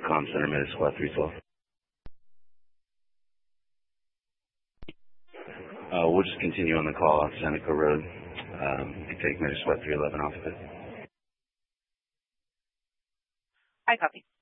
Com Center, Meta Squad 312. We'll just continue on the call off Seneca Road. You can take Meta Squad 311 off of it. I copy.